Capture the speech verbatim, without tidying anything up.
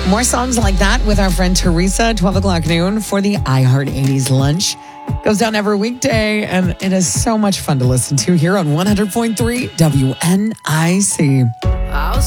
More songs like that with our friend Teresa, twelve o'clock noon for the iHeart eighties lunch. Goes down every weekday, and it is so much fun to listen to here on one hundred point three W N I C.